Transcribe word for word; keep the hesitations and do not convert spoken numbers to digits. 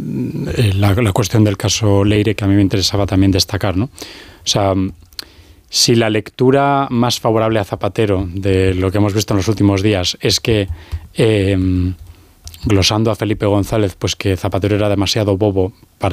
la, la cuestión del caso Leire, que a mí me interesaba también destacar, ¿no? O sea, si la lectura más favorable a Zapatero de lo que hemos visto en los últimos días es que, eh, glosando a Felipe González, pues que Zapatero era demasiado bobo para